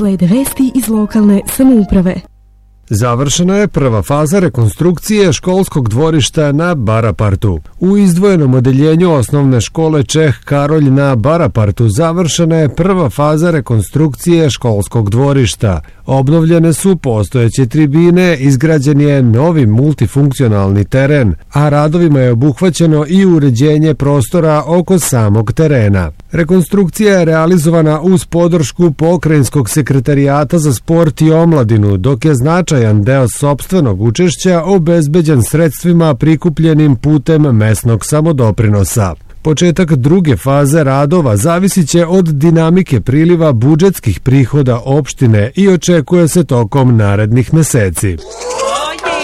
Slede vesti iz lokalne samouprave. Završena je prva faza rekonstrukcije školskog dvorišta na Barapartu. U izdvojenom odeljenju osnovne škole Čeh Karolj na Barapartu završena je prva faza rekonstrukcije školskog dvorišta. Obnovljene su postojeće tribine, izgrađen je novi multifunkcionalni teren, a radovima je obuhvaćeno i uređenje prostora oko samog terena. Rekonstrukcija je realizovana uz podršku Pokrajinskog sekretarijata za sport i omladinu, dok je značajan deo sopstvenog učešća obezbeđen sredstvima prikupljenim putem mesnog samodoprinosa. Početak druge faze radova zavisit će od dinamike priliva budžetskih prihoda opštine i očekuje se tokom narednih meseci.